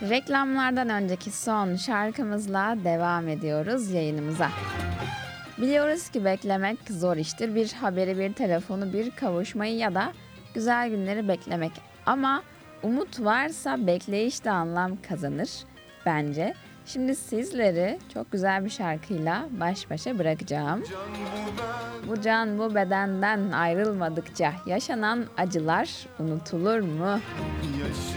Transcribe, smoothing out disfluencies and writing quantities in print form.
Reklamlardan önceki son şarkımızla devam ediyoruz yayınımıza. Biliyoruz ki beklemek zor iştir. Bir haberi, bir telefonu, bir kavuşmayı ya da güzel günleri beklemek. Ama umut varsa bekleyiş de anlam kazanır bence. Şimdi sizleri çok güzel bir şarkıyla baş başa bırakacağım. Bu can bu bedenden ayrılmadıkça yaşanan acılar unutulur mu?